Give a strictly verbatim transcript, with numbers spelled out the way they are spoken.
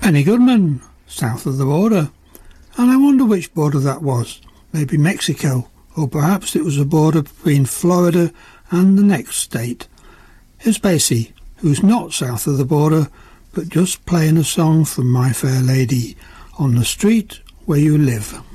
Benny Goodman, south of the border. And I wonder which border that was. Maybe Mexico, or perhaps it was a border between Florida and the next state. Here's Basie, who's not south of the border, but just playing a song from My Fair Lady, On the Street Where You Live.